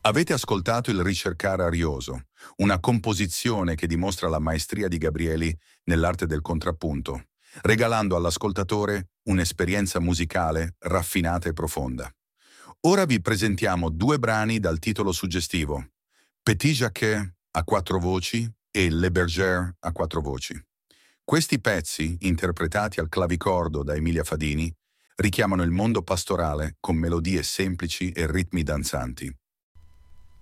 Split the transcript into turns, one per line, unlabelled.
Avete ascoltato il Ricercare Arioso, una composizione che dimostra la maestria di Gabrieli nell'arte del contrappunto, regalando all'ascoltatore un'esperienza musicale raffinata e profonda. Ora vi presentiamo due brani dal titolo suggestivo, Petit Jacquet a quattro voci e Le Bergère a quattro voci. Questi pezzi, interpretati al clavicordo da Emilia Fadini, richiamano il mondo pastorale con melodie semplici e ritmi danzanti.